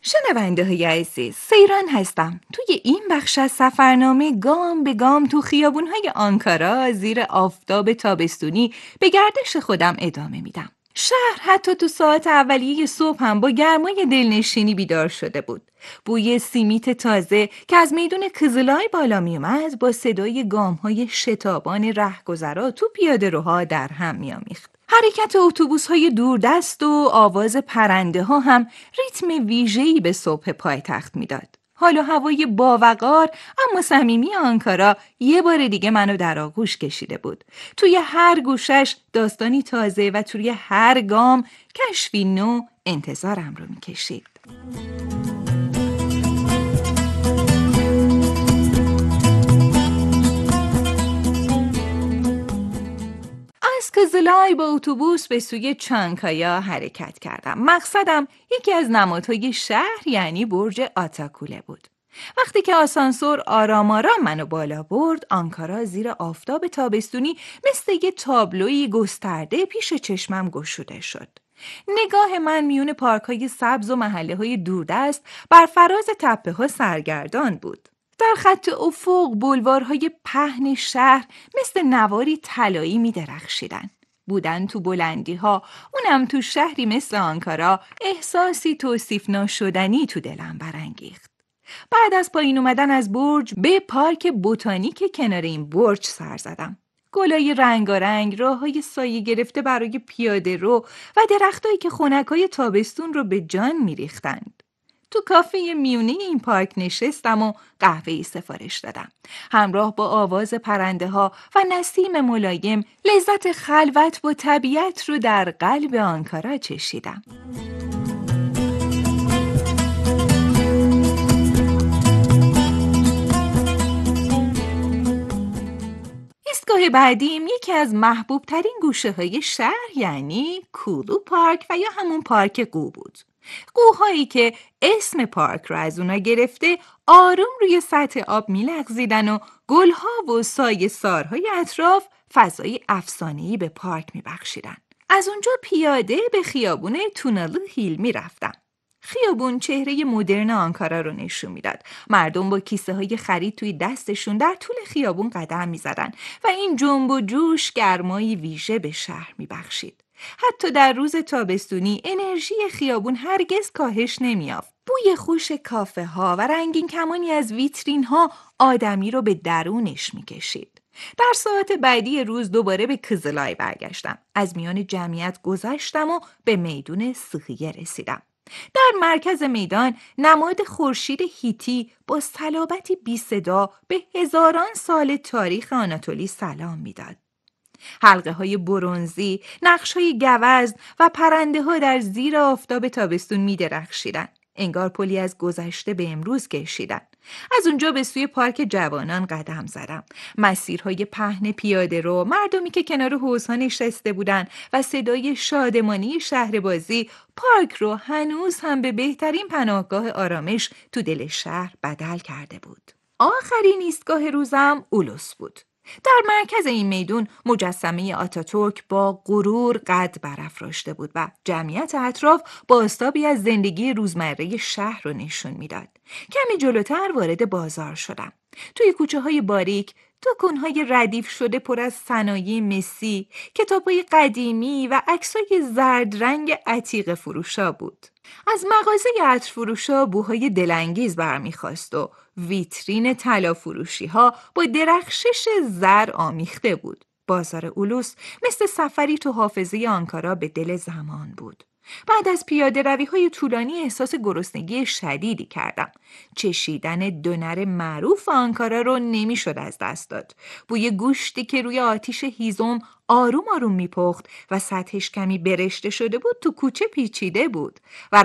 شنونده های عزیز، سیران هستم. توی این بخش از سفرنامه گام به گام تو خیابونهای آنکارا زیر آفتاب تابستونی به گردش خودم ادامه میدم. شهر حتی تو ساعت اولیه صبح هم با گرمای دلنشینی بیدار شده بود. بوی سیمیت تازه که از میدون قزلای بالا می اومد با صدای گام‌های شتابان رهگذرا تو پیاده‌روها در هم می‌آمیخت. حرکت اتوبوس‌های دوردست و آواز پرنده‌ها هم ریتم ویژه‌ای به صبح پایتخت میداد. حال و هوای باوقار اما صمیمی آنکارا یه بار دیگه منو در آغوش کشیده بود. توی هر گوشش داستانی تازه و توی هر گام کشفی نو انتظارم رو میکشید. از قزلای با اتوبوس به سوی چانکایا حرکت کردم. مقصدم یکی از نمادهای شهر یعنی برج آتاکوله بود. وقتی که آسانسور آرام آرام منو بالا برد، آنکارا زیر آفتاب تابستونی مثل یه تابلوی گسترده پیش چشمم گشوده شد. نگاه من میون پارک‌های سبز و محله‌های دوردست بر فراز تپه‌ها سرگردان بود. در خط افق بلوارهای پهن شهر مثل نواری طلایی می درخشیدن. بودن تو بلندی‌ها، اونم تو شهری مثل آنکارا، احساسی توصیف ناشدنی تو دلم برانگیخت. بعد از پایین اومدن از برج به پارک بوتانیک کنار این برج سر زدم. گلای رنگارنگ، راههای سایه گرفته برای پیاده رو و درختایی که خنکای تابستون رو به جان میریختند. تو کافه میونه این پارک نشستم و قهوه‌ای سفارش دادم. همراه با آواز پرنده ها و نسیم ملایم لذت خلوت با طبیعت رو در قلب آنکارا چشیدم. ایستگاه بعدیم یکی از محبوب ترین گوشه های شهر یعنی کولو پارک و یا همون پارک قو بود. قوهایی که اسم پارک رو از اونا گرفته آروم روی سطح آب میلغزیدن و گلها و سایه سارهای اطراف فضای افسانه‌ای به پارک میبخشیدن. از اونجا پیاده به خیابون تونالو هیل میرفتم. خیابون چهره مدرن آنکارا رو نشون میداد. مردم با کیسه های خرید توی دستشون در طول خیابون قدم میزدن و این جنب و جوش گرمایی ویژه به شهر میبخشید. حتی در روز تابستونی انرژی خیابون هرگز کاهش نمیافت. بوی خوش کافه ها و رنگین کمانی از ویترین ها آدمی رو به درونش میکشید. در ساعت بعدی روز دوباره به قزلای برگشتم. از میان جمعیت گذشتم و به میدون سخیه رسیدم. در مرکز میدان نماد خورشید هیتی با صلابتی بی صدا به هزاران سال تاریخ آناتولی سلام میداد. حلقه های برنزی، نقش های گوزن و پرنده ها در زیر آفتاب تابستون می درخشیدن. انگار پلی از گذشته به امروز کشیدن. از اونجا به سوی پارک جوانان قدم زدم. مسیرهای پهن پیاده رو، مردمی که کنار حوضها نشسته بودن و صدای شادمانی شهر بازی پارک رو هنوز هم به بهترین پناهگاه آرامش تو دل شهر بدل کرده بود. آخرین ایستگاه روزم اولوس بود. در مرکز این میدون مجسمه آتاتورک با غرور قد برافراشته بود و جمعیت اطراف بازتابی از زندگی روزمره شهر رو نشون میداد. کمی جلوتر وارد بازار شدم. توی کوچه های باریک، دکان‌های ردیف شده پر از صنایع مسی، کتاب‌های قدیمی و عکسای زرد رنگ عتیق فروشا بود. از مغازه عطر فروشا بوهای دلانگیز برمیخواست و ویترین طلا فروشی ها با درخشش زر آمیخته بود. بازار اولوس مثل سفری تو حافظه آنکارا به دل زمان بود. بعد از پیاده روی های طولانی احساس گرسنگی شدیدی کردم. چشیدن دونر معروف آنکارا رو نمیشد از دست داد. بوی گوشتی که روی آتیش هیزم آروم آروم میپخت و سطحش کمی برشته شده بود تو کوچه پیچیده بود و